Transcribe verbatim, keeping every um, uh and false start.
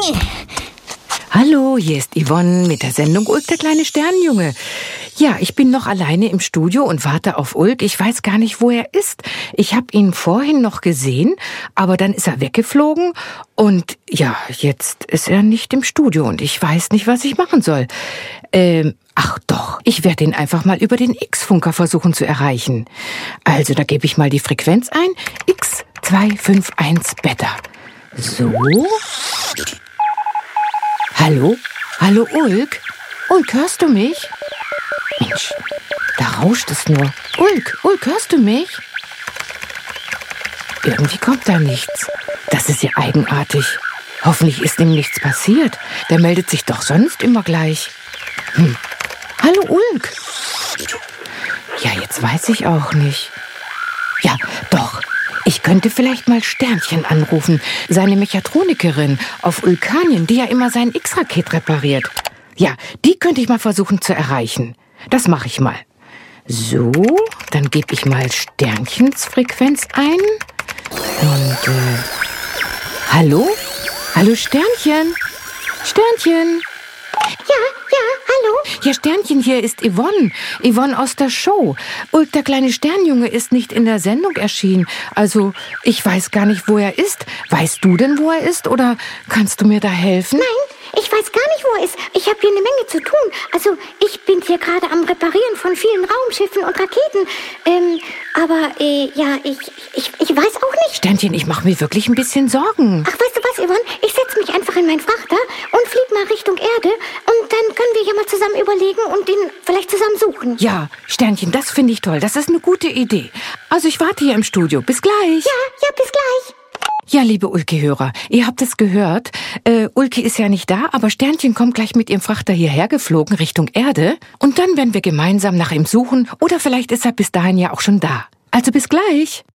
Hallo, hier ist Yvonne mit der Sendung Ulk, der kleine Sternenjunge. Ja, ich bin noch alleine im Studio und warte auf Ulk. Ich weiß gar nicht, wo er ist. Ich habe ihn vorhin noch gesehen, aber dann ist er weggeflogen. Und ja, jetzt ist er nicht im Studio und ich weiß nicht, was ich machen soll. Ähm, ach doch, ich werde ihn einfach mal über den X-Funker versuchen zu erreichen. Also, da gebe ich mal die Frequenz ein. X zwei fünf eins Beta. So. Hallo? Hallo, Ulk? Ulk, hörst du mich? Mensch, da rauscht es nur. Ulk, Ulk, hörst du mich? Irgendwie kommt da nichts. Das ist ja eigenartig. Hoffentlich ist ihm nichts passiert. Der meldet sich doch sonst immer gleich. Hm. Hallo, Ulk? Ja, jetzt weiß ich auch nicht. Ja, doch. Ich könnte vielleicht mal Sternchen anrufen, seine Mechatronikerin auf Ulkanien, die ja immer sein X-Raket repariert. Ja, die könnte ich mal versuchen zu erreichen. Das mache ich mal. So, dann gebe ich mal Sternchens Frequenz ein. Und, äh, hallo? Hallo, Sternchen? Sternchen? Ja, ja, hallo? Ja, Sternchen, hier ist Yvonne. Yvonne aus der Show. Ulk, der kleine Sternjunge, ist nicht in der Sendung erschienen. Also, ich weiß gar nicht, wo er ist. Weißt du denn, wo er ist? Oder kannst du mir da helfen? Nein, ich weiß gar nicht, wo er ist. Ich habe hier eine Menge zu tun. Also, ich bin hier gerade am Reparieren von vielen Raumschiffen und Raketen. Ähm, aber, äh, ja, ich, ich, ich weiß auch nicht. Sternchen, ich mache mir wirklich ein bisschen Sorgen. Ach, weißt du was, Yvonne? Ich setze mich einfach in meinen Frachter und flieg mal Richtung Erde. Und dann können wir ja mal zusammen überlegen und ihn vielleicht zusammen suchen. Ja, Sternchen, das finde ich toll. Das ist eine gute Idee. Also, ich warte hier im Studio. Bis gleich. Ja, ja, bis gleich. Ja, liebe Ulke-Hörer, ihr habt es gehört. Äh, Ulke ist ja nicht da, aber Sternchen kommt gleich mit ihrem Frachter hierher geflogen Richtung Erde. Und dann werden wir gemeinsam nach ihm suchen. Oder vielleicht ist er bis dahin ja auch schon da. Also bis gleich.